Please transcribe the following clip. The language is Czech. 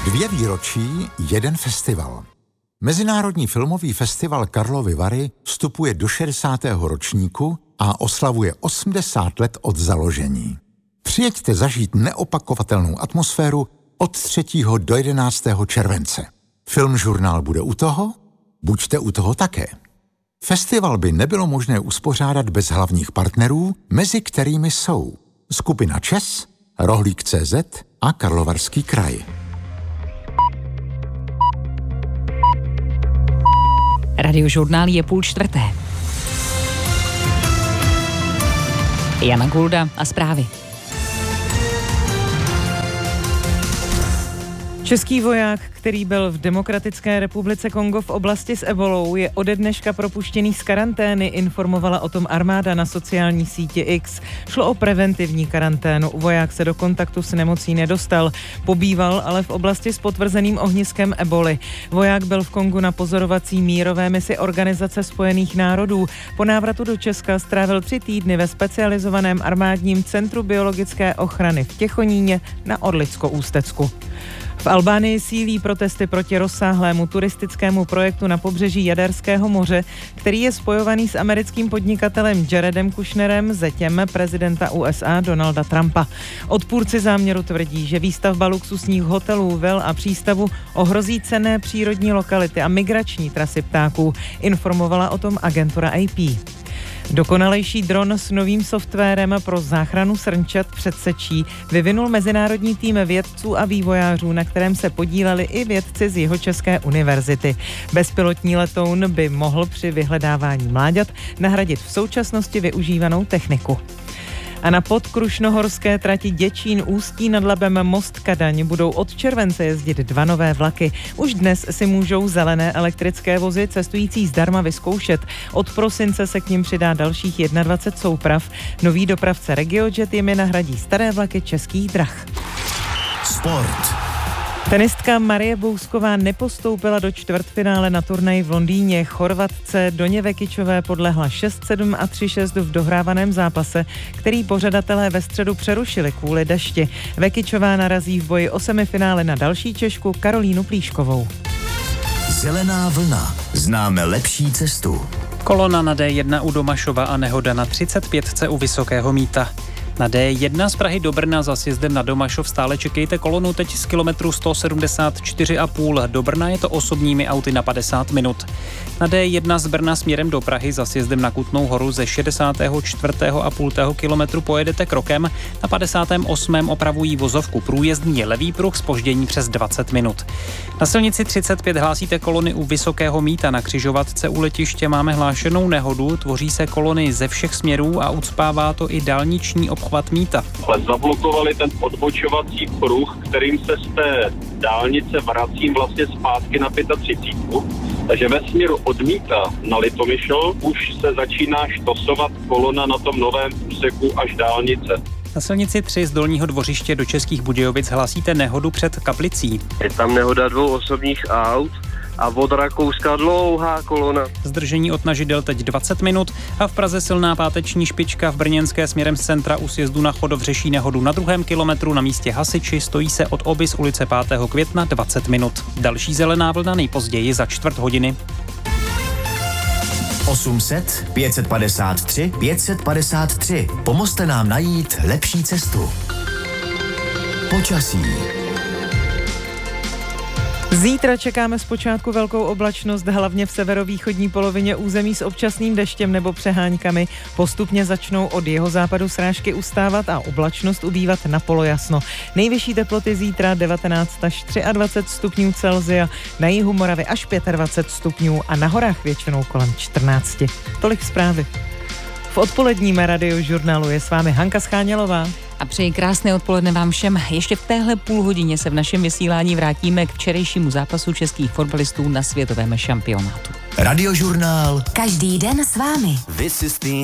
2 výročí, 1 festival. Mezinárodní filmový festival Karlovy Vary vstupuje do 60. ročníku a oslavuje 80 let od založení. Přijeďte zažít neopakovatelnou atmosféru od 3. do 11. července. Filmžurnál bude u toho? Buďte u toho také. Festival by nebylo možné uspořádat bez hlavních partnerů, mezi kterými jsou skupina ČES, Rohlík.cz a Karlovarský kraj. Radiožurnál je 3:30. Jana Gulda a zprávy. Český voják, který byl v Demokratické republice Kongo v oblasti s ebolou, je ode dneška propuštěný z karantény, informovala o tom armáda na sociální síti X. Šlo o preventivní karanténu, voják se do kontaktu s nemocí nedostal, pobýval ale v oblasti s potvrzeným ohniskem eboli. Voják byl v Kongu na pozorovací mírové misi Organizace spojených národů. Po návratu do Česka strávil 3 týdny ve specializovaném armádním centru biologické ochrany v Těchoníně na Orlicko-Ústecku. V Albánii sílí protesty proti rozsáhlému turistickému projektu na pobřeží Jaderského moře, který je spojovaný s americkým podnikatelem Jaredem Kushnerem, zetěm prezidenta USA Donalda Trumpa. Odpůrci záměru tvrdí, že výstavba luxusních hotelů, vil a přístavu ohrozí cenné přírodní lokality a migrační trasy ptáků, informovala o tom agentura AP. Dokonalejší dron s novým softwarem pro záchranu srnčat před sečí vyvinul mezinárodní tým vědců a vývojářů, na kterém se podíleli i vědci z Jihočeské univerzity. Bezpilotní letoun by mohl při vyhledávání mláďat nahradit v současnosti využívanou techniku. A na podkrušnohorské trati Děčín Ústí nad Labem Most Kadaň budou od července jezdit 2 nové vlaky. Už dnes si můžou zelené elektrické vozy cestující zdarma vyzkoušet. Od prosince se k nim přidá dalších 21 souprav. Nový dopravce RegioJet jimi nahradí staré vlaky Českých drah. Sport. Tenistka Marie Bousková nepostoupila do čtvrtfinále na turnaji v Londýně. Chorvatce Doně Vekičové podlehla 6-7 a 3-6 v dohrávaném zápase, který pořadatelé ve středu přerušili kvůli dešti. Vekičová narazí v boji o semifinále na další Češku Karolínu Plíškovou. Zelená vlna. Známe lepší cestu. Kolona na D1 u Domašova a nehoda na 35 u Vysokého Mýta. Na D1 z Prahy do Brna za sjezdem na Domašov stále čekejte kolonu teď z kilometru 174,5. Do Brna je to osobními auty na 50 minut. Na D1 z Brna směrem do Prahy za sjezdem na Kutnou Horu ze 64,5 kilometru pojedete krokem. Na 58. opravují vozovku. Průjezdný je levý pruh, zpoždění přes 20 minut. Na silnici 35 hlásíte kolony u Vysokého Mýta. Na křižovatce u letiště máme hlášenou nehodu. Tvoří se kolony ze všech směrů a ucpává to i dálniční obchvat Mýta. Ale zablokovali ten odbočovací pruh, kterým se z té dálnice vracím vlastně zpátky na 35. Takže ve směru od Mýta na Litomyšl už se začíná štosovat kolona na tom novém úseku až dálnice. Na silnici 3 z Dolního Dvořiště do Českých Budějovic hlásíte nehodu před Kaplicí. Je tam nehoda 2 osobních aut a od Rakouska dlouhá kolona. Zdržení od Nažidel teď 20 minut a v Praze silná páteční špička v Brněnské směrem z centra u sjezdu na Chodov řeší nehodu na 2. kilometru na místě hasiči, stojí se od Obis ulice 5. května 20 minut. Další zelená vlna nejpozději za 4 hodiny. 800 553 553. Pomozte nám najít lepší cestu. Počasí. Zítra čekáme zpočátku velkou oblačnost, hlavně v severovýchodní polovině území s občasným deštěm nebo přeháňkami. Postupně začnou od jihozápadu srážky ustávat a oblačnost ubývat na polojasno. Nejvyšší teploty zítra 19 až 23 stupňů Celsia, na jihu Moravy až 25 stupňů a na horách většinou kolem 14. Tolik zprávy. V odpoledním radiožurnálu je s vámi Hanka Schánělová. A přeji krásné odpoledne vám všem. Ještě v téhle půlhodině se v našem vysílání vrátíme k včerejšímu zápasu českých fotbalistů na světovém šampionátu. Radiožurnál. Každý den s vámi. This is the